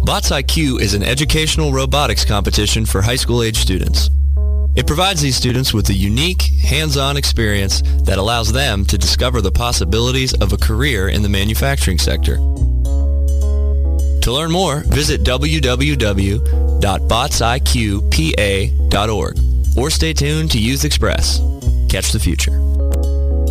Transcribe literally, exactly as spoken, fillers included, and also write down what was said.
Bots I Q is an educational robotics competition for high school age students. It provides these students with a unique, hands-on experience that allows them to discover the possibilities of a career in the manufacturing sector. To learn more, visit w w w dot bots i q p a dot org or stay tuned to Youth Express. Catch the future.